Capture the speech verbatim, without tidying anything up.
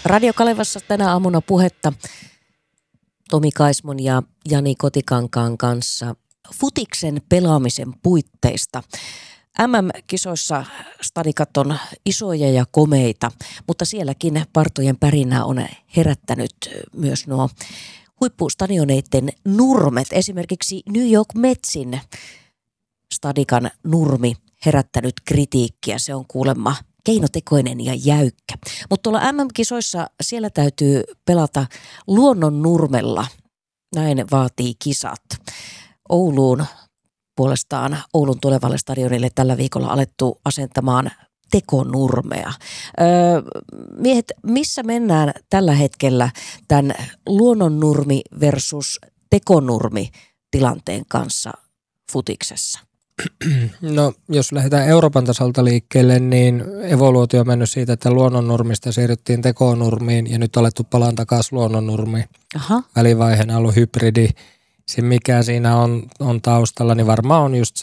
Radio Kalevassa tänä aamuna puhetta Tomi Kaismon ja Jani Kotikankaan kanssa futiksen pelaamisen puitteista. M M-kisoissa stadikat on isoja ja komeita, mutta sielläkin partojen pärinää on herättänyt myös nuo huippustadioneiden nurmet. Esimerkiksi New York Metsin stadikan nurmi herättänyt kritiikkiä. Se on kuulemma keinotekoinen ja jäykkä. Mutta tuolla M M-kisoissa siellä täytyy pelata luonnon nurmella. Näin vaatii kisat. Ouluun puolestaan Oulun tulevalle stadionille tällä viikolla alettu asentamaan tekonurmea. Öö, miehet, missä mennään tällä hetkellä tämän luonnonnurmi versus tekonurmi tilanteen kanssa futiksessa? No, jos lähdetään Euroopan tasolta liikkeelle, niin evoluutio on mennyt siitä, että luonnonnurmista siirryttiin tekonurmiin ja nyt alettu palaan takaisin luonnonnurmiin. Aha. Välivaiheena on ollut hybridi. Se mikä siinä on, on taustalla, niin varmaan on just se,